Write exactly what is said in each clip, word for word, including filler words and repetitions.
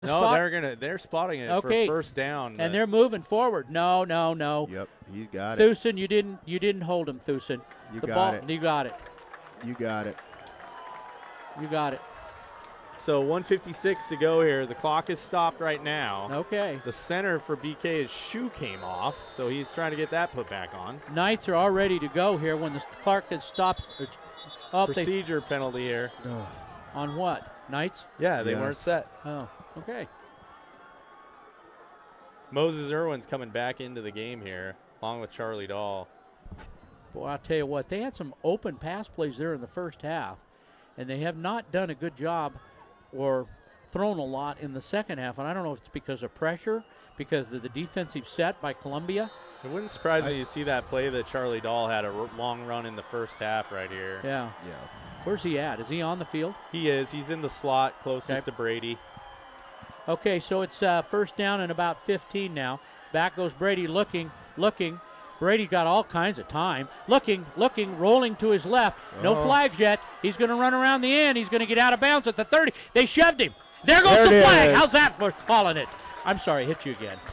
The no, spot? they're gonna they're spotting it Okay. for first down. And they're moving forward. No, no, no. Yep, you got it. Thusen, you didn't you didn't hold him, Thusen. You the got ball, it. You got it. You got it. You got it. So one fifty-six to go here. The clock is stopped right now. Okay. The center for B K, his shoe came off, so he's trying to get that put back on. Knights are all ready to go here when the clock gets stopped. Oh, Procedure penalty here. Oh. On what? Knights? Yeah, they Yes. weren't set. Oh, okay. Moses Irwin's coming back into the game here, along with Charlie Dahl. Boy, I'll tell you what, they had some open pass plays there in the first half, and they have not done a good job or thrown a lot in the second half. And I don't know if it's because of pressure, because of the defensive set by Columbia. It wouldn't surprise me to see that play that Charlie Dahl had a r- long run in the first half right here. Yeah. Yeah. Where's he at? Is he on the field? He is. He's in the slot closest Okay. to Brady. Okay, so it's uh, first down and about fifteen now. Back goes Brady looking, looking. Brady got all kinds of time. Looking, looking, rolling to his left. No Oh. flags yet. He's going to run around the end. He's going to get out of bounds at the thirty. They shoved him. There goes There the it flag. is. How's that for calling it? I'm sorry, I hit you again.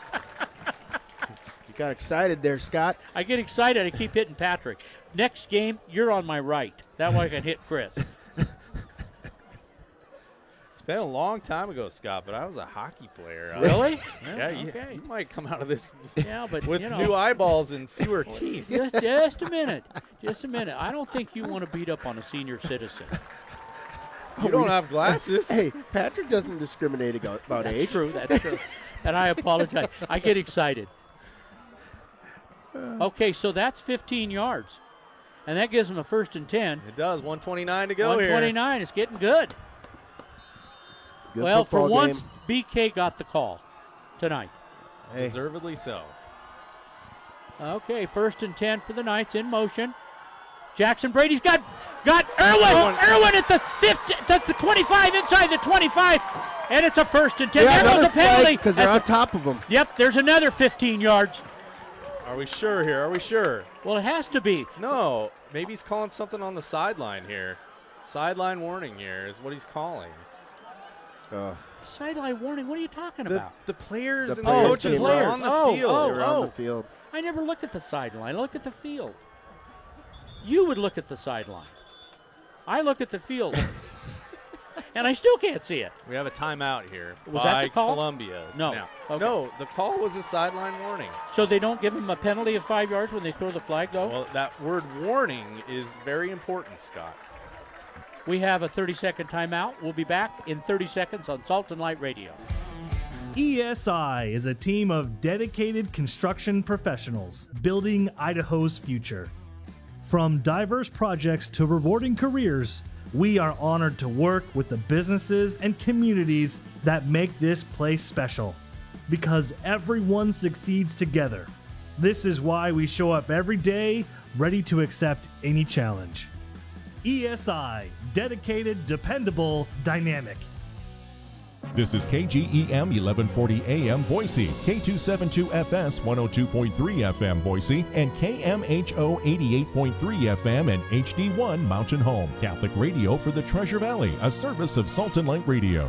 You got excited there, Scott. I get excited. I keep hitting Patrick. Next game, you're on my right. That way I can hit Chris. It's been a long time ago, Scott, but I was a hockey player. Uh, Really? Yeah, you, okay. you might come out of this Yeah, but with you know. new eyeballs and fewer teeth. Just, just a minute. Just a minute. I don't think you want to beat up on a senior citizen. You don't have glasses. Hey, Patrick doesn't discriminate about, about That's age. true. That's true. And I apologize. I get excited. Okay, so that's fifteen yards. And that gives them a first and ten. It does. one twenty-nine to go one here. twenty-nine. It's getting good. Good well, for football once, game. B K got the call tonight. Hey, Deservedly so. Okay, first and ten for the Knights in motion. Jackson Brady's got got Irwin. Irwin at the fifty, that's the twenty-five, inside the twenty-five, and it's a first and ten. yeah, there goes another a penalty. because they're on That's a- top of them. Yep, there's another fifteen yards. Are we sure here? Are we sure? Well, it has to be. No. Maybe he's calling something on the sideline here. Sideline warning here is what he's calling. Uh, Sideline warning. What are you talking The, about? the players The and players the coaches came were out. on the Oh, field. oh. they were on the field. I never look at the sideline. I look at the field. You would look at the sideline. I look at the field. And I still can't see it. We have a timeout here Was that by the call? Columbia. No. Now. Okay. No, the call was a sideline warning. So they don't give him a penalty of five yards when they throw the flag, though? Well, that word warning is very important, Scott. We have a thirty-second timeout. We'll be back in thirty seconds on Salt and Light Radio. E S I is a team of dedicated construction professionals building Idaho's future. From diverse projects to rewarding careers, we are honored to work with the businesses and communities that make this place special. Because everyone succeeds together. This is why we show up every day, ready to accept any challenge. E S I, dedicated, dependable, dynamic. This is K G E M eleven forty A M Boise, K two seventy-two F S one oh two point three F M Boise, and K M H O eighty-eight point three F M and H D one Mountain Home. Catholic radio for the Treasure Valley, a service of Salt and Light Radio.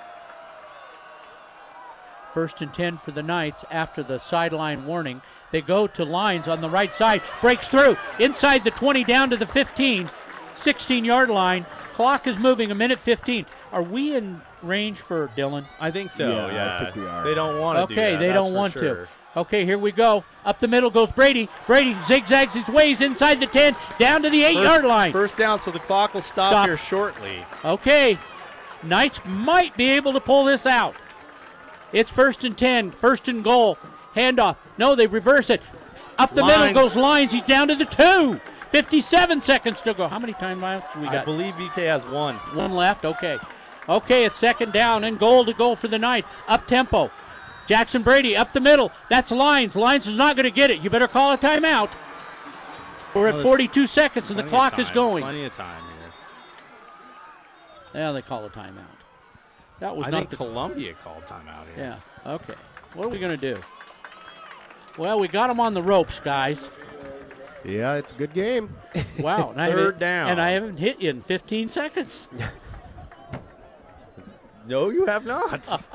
First and ten for the Knights after the sideline warning. They go to Lines on the right side. Breaks through. Inside the twenty, down to the fifteen. sixteen-yard line. Clock is moving, a minute fifteen. Are we in range for Dylan? I think so, Yeah, I yeah. think we are. They don't want to do Okay, that, they that's don't for want sure. to. Okay, here we go. Up the middle goes Brady. Brady zigzags his ways inside the ten, down to the eight-yard First- line. First down, so the clock will stop, Stop. here shortly. Okay, Knights might be able to pull this out. It's first and ten, first and goal. Handoff. No, they reverse it. Up the middle Lines. goes Lines. He's down to the two. fifty-seven seconds to go. How many timeouts do we I got? believe V K has one. One left. Okay. Okay, it's second down and goal to go for the Knights. Up tempo. Jackson Brady up the middle. That's Lines. Lines is not going to get it. You better call a timeout. We're Well, at there's forty-two seconds and the Plenty clock of is time, going. Plenty of time here. Yeah, they call a timeout. That was I not think the Columbia called timeout here. Yeah. Okay. What are we going to do? Well, we got them on the ropes, guys. Yeah, it's a good game. Wow. and I Third haven't- down. And I haven't hit you in fifteen seconds. No, you have not.